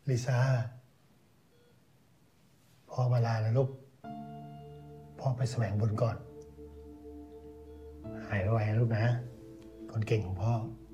ลิซ่าพ่อมาลาแล้วลูกพ่อไปแสวงบุญก่อนหายไวๆนะลูกนะคนเก่งของพ่อ